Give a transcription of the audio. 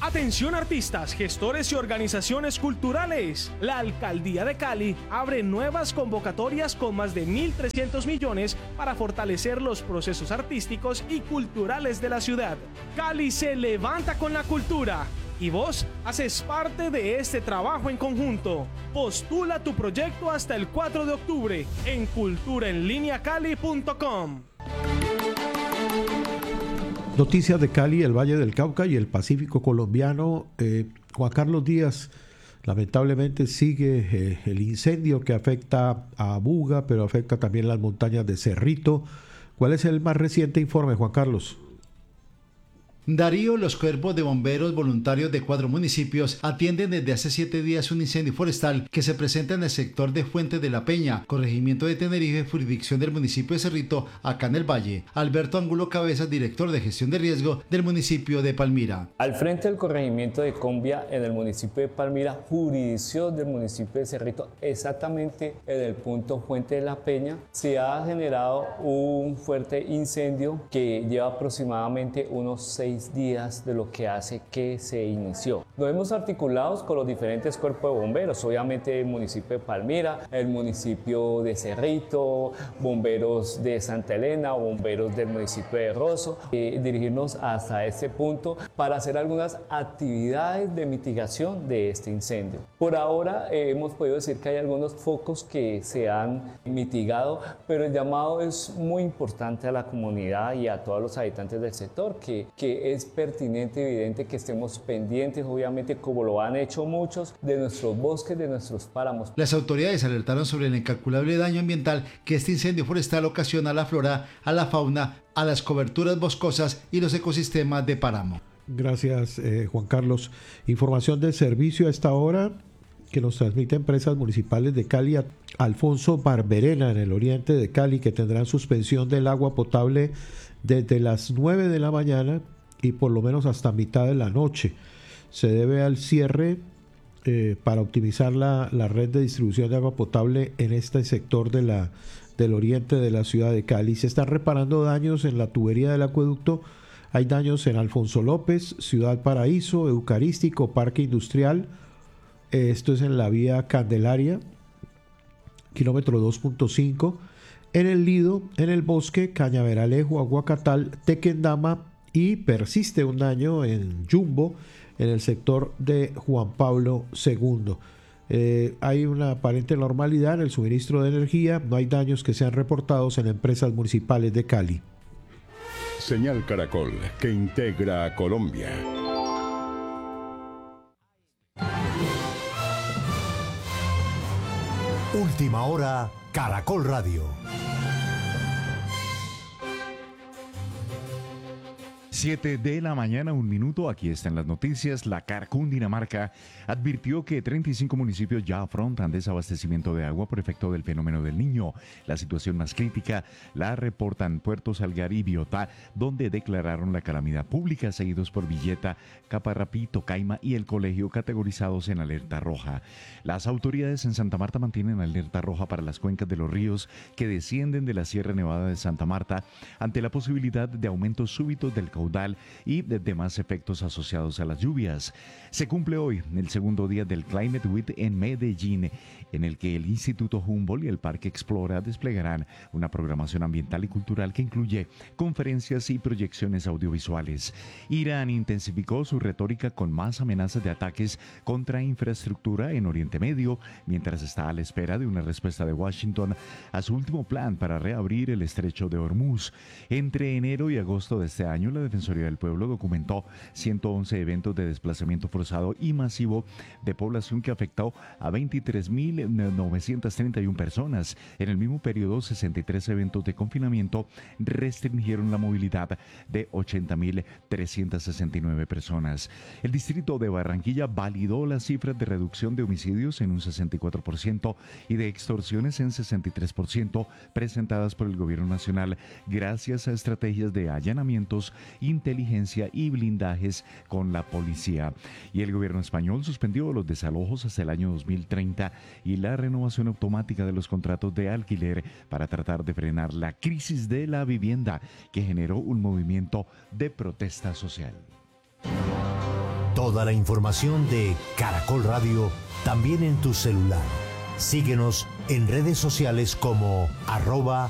Atención artistas, gestores y organizaciones culturales. La Alcaldía de Cali abre nuevas convocatorias con más de 1.300 millones para fortalecer los procesos artísticos y culturales de la ciudad. Cali se levanta con la cultura y vos haces parte de este trabajo en conjunto. Postula tu proyecto hasta el 4 de octubre en culturaenlineacali.com. Noticias de Cali, el Valle del Cauca y el Pacífico colombiano. Juan Carlos Díaz, lamentablemente sigue el incendio que afecta a Buga, pero afecta también las montañas de Cerrito. ¿Cuál es el más reciente informe, Juan Carlos? Darío, los cuerpos de bomberos voluntarios de 4 municipios atienden desde hace 7 días un incendio forestal que se presenta en el sector de Fuentes de la Peña, corregimiento de Tenerife, jurisdicción del municipio de Cerrito, acá en el Valle. Alberto Angulo Cabezas, director de gestión de riesgo del municipio de Palmira. Al frente del corregimiento de Combia, en el municipio de Palmira, jurisdicción del municipio de Cerrito, exactamente en el punto Fuente de la Peña, se ha generado un fuerte incendio que lleva aproximadamente unos 6 días de lo que hace que se inició. Nos hemos articulado con los diferentes cuerpos de bomberos, obviamente el municipio de Palmira, el municipio de Cerrito, bomberos de Santa Elena, bomberos del municipio de Rosso, dirigirnos hasta este punto para hacer algunas actividades de mitigación de este incendio. Por ahora hemos podido decir que hay algunos focos que se han mitigado, pero el llamado es muy importante a la comunidad y a todos los habitantes del sector, que es pertinente y evidente que estemos pendientes, obviamente como lo han hecho muchos, de nuestros bosques, de nuestros páramos. Las autoridades alertaron sobre el incalculable daño ambiental que este incendio forestal ocasiona a la flora, a la fauna, a las coberturas boscosas y los ecosistemas de páramo. Gracias, Juan Carlos. Información del servicio a esta hora que nos transmite Empresas Municipales de Cali. Alfonso Barberena, en el oriente de Cali, que tendrán suspensión del agua potable desde las 9 de la mañana y por lo menos hasta mitad de la noche. Se debe al cierre para optimizar la red de distribución de agua potable en este sector del oriente de la ciudad de Cali. Se están reparando daños en la tubería del acueducto. Hay daños en Alfonso López, Ciudad Paraíso, Eucarístico, Parque Industrial. Esto es en la vía Candelaria, kilómetro 2.5. En el Lido, en el Bosque, Cañaveralejo, Aguacatal, Tequendama, y persiste un daño en Jumbo, en el sector de Juan Pablo II. Hay una aparente normalidad en el suministro de energía, no hay daños que sean reportados en Empresas Municipales de Cali. Señal Caracol, que integra a Colombia. Última hora, Caracol Radio. 7 de la mañana, 1 minuto. Aquí están las noticias. La CAR Cundinamarca advirtió que 35 municipios ya afrontan desabastecimiento de agua por efecto del fenómeno del Niño. La situación más crítica la reportan Puerto Salgar y Biotá, donde declararon la calamidad pública, seguidos por Villeta, Caparrapí, Tocaima y el Colegio, categorizados en alerta roja. Las autoridades en Santa Marta mantienen alerta roja para las cuencas de los ríos que descienden de la Sierra Nevada de Santa Marta ante la posibilidad de aumentos súbitos del caudal y de demás efectos asociados a las lluvias. Se cumple hoy el segundo día del Climate Week en Medellín, en el que el Instituto Humboldt y el Parque Explora desplegarán una programación ambiental y cultural que incluye conferencias y proyecciones audiovisuales. Irán intensificó su retórica con más amenazas de ataques contra infraestructura en Oriente Medio, mientras está a la espera de una respuesta de Washington a su último plan para reabrir el estrecho de Hormuz. Entre enero y agosto de este año, la Defensoría del Pueblo documentó 111 eventos de desplazamiento forzado y masivo de población que afectó a 23.931 personas. En el mismo periodo, 63 eventos de confinamiento restringieron la movilidad de 80.369 personas. El distrito de Barranquilla validó las cifras de reducción de homicidios en un 64% y de extorsiones en 63% presentadas por el gobierno nacional gracias a estrategias de allanamientos, inteligencia y blindajes con la policía. Y el gobierno español suspendió los desalojos hasta el año 2030 y la renovación automática de los contratos de alquiler para tratar de frenar la crisis de la vivienda que generó un movimiento de protesta social. Toda la información de Caracol Radio también en tu celular. Síguenos en redes sociales como